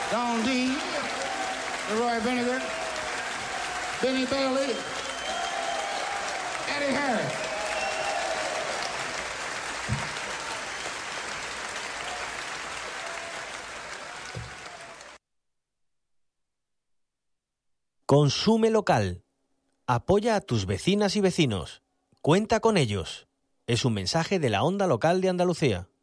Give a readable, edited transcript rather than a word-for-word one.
Don Dean, Leroy Vinegar, Benny Bailey, Eddie Harris. Consume local. Apoya a tus vecinas y vecinos. Cuenta con ellos. Es un mensaje de la Onda Local de Andalucía.